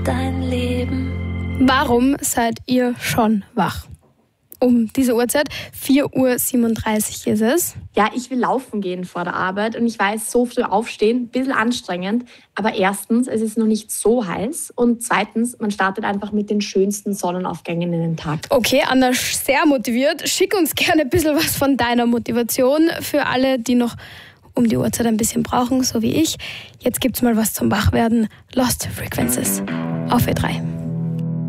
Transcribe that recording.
dein Leben. Warum seid ihr schon wach? Um diese Uhrzeit, 4:37 Uhr ist es. Ja, ich will laufen gehen vor der Arbeit und ich weiß, so früh aufstehen, ein bisschen anstrengend. Aber erstens, es ist noch nicht so heiß und zweitens, man startet einfach mit den schönsten Sonnenaufgängen in den Tag. Okay, Anna, sehr motiviert. Schick uns gerne ein bisschen was von deiner Motivation für alle, die noch um die Uhrzeit ein bisschen brauchen, so wie ich. Jetzt gibt's mal was zum Wachwerden. Lost Frequencies auf E3.